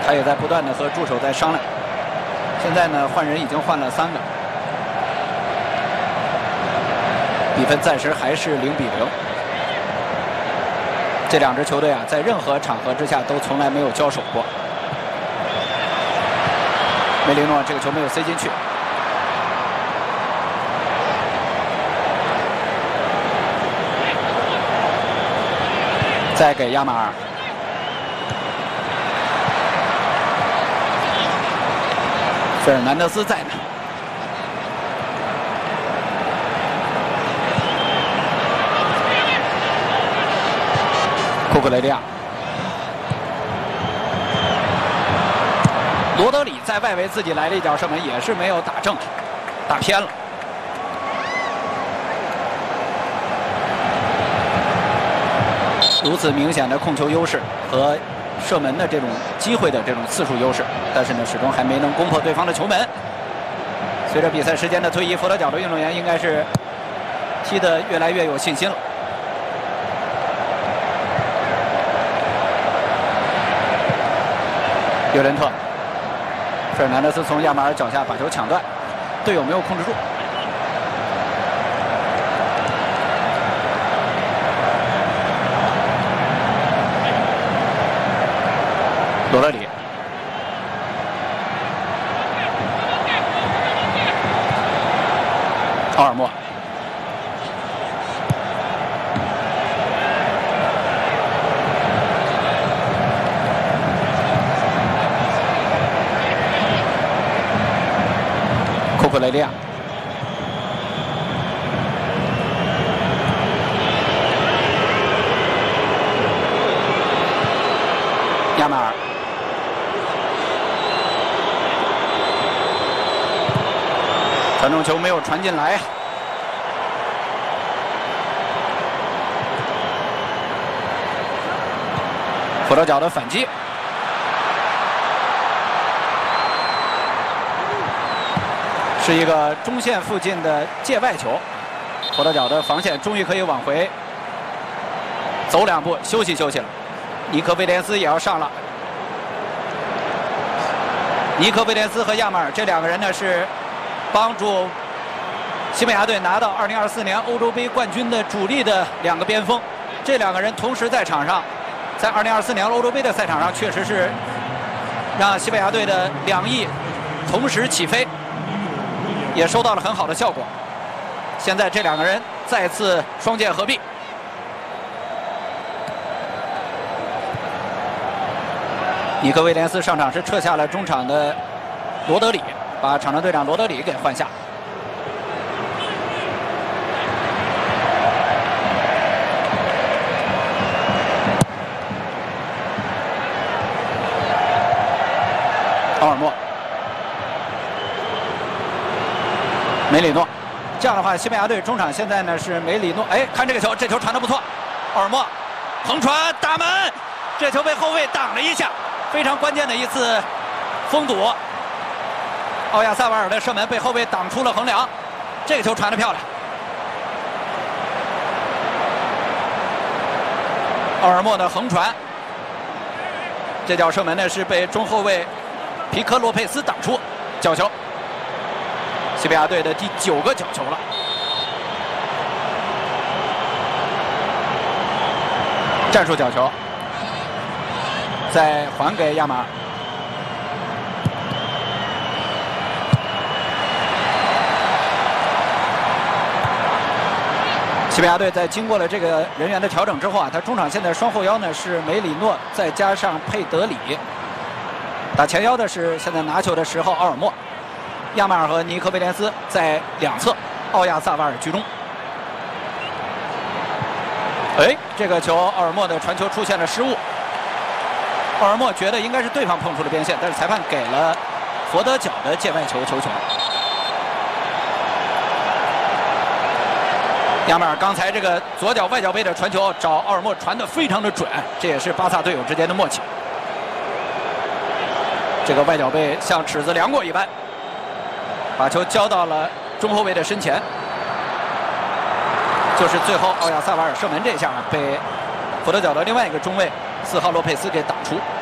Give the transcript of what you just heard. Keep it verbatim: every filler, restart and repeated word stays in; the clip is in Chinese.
他也在不断的和助手在商量。现在呢，换人已经换了三个，比分暂时还是零比零。这两支球队啊，在任何场合之下都从来没有交手过。梅林诺这个球没有塞进去。 再给亚马尔，费尔南德斯在呢。库库雷利亚，罗德里在外围自己来了一脚射门，也是没有打正，打偏了。 如此明显的控球优势和射门的这种机会的这种次数优势，但是呢，始终还没能攻破对方的球门。随着比赛时间的推移，佛得角的运动员应该是踢得越来越有信心了。尤伦特，费尔南德斯从亚马尔脚下把球抢断，队友没有控制住。 罗德里，奥尔莫，库库雷利亚，亚马尔。 传中球没有传进来，佛得角的反击，是一个中线附近的界外球，佛得角的防线终于可以往回走两步，休息休息了。尼克威廉斯也要上了，尼克威廉斯和亚马尔这两个人呢是。 帮助西班牙队拿到二零二四年欧洲杯冠军的主力的两个边锋，这两个人同时在场上，在二零二四年欧洲杯的赛场上，确实是让西班牙队的两翼同时起飞，也收到了很好的效果。现在这两个人再次双剑合璧。尼克威廉斯上场时撤下了中场的罗德里。 把场上队长罗德里给换下。奥尔莫、梅里诺，这样的话，西班牙队中场现在呢是梅里诺。哎，看这个球，这球传得不错。奥尔莫横传打门，这球被后卫挡了一下，非常关键的一次封堵。 奥亚萨瓦尔的射门被后卫挡出了横梁，这个球传得漂亮。奥尔莫的横传，这脚射门呢是被中后卫皮科洛佩斯挡出，角球。西班牙队的第九个角球了。战术角球，再还给亚马尔。 西班牙队在经过了这个人员的调整之后啊，他中场现在双后腰呢是梅里诺，再加上佩德里，打前腰的是现在拿球的十号奥尔莫，亚马尔和尼克威廉斯在两侧，奥亚萨瓦尔居中。哎，这个球奥尔莫的传球出现了失误，奥尔莫觉得应该是对方碰出了边线，但是裁判给了佛得角的界外球球权。 亚马尔刚才这个左脚外脚背的传球找奥尔莫传得非常的准，这也是巴萨队友之间的默契。这个外脚背像尺子量过一般，把球交到了中后卫的身前。就是最后奥亚萨瓦尔射门这一下被佛得角的另外一个中卫四号洛佩斯给挡出。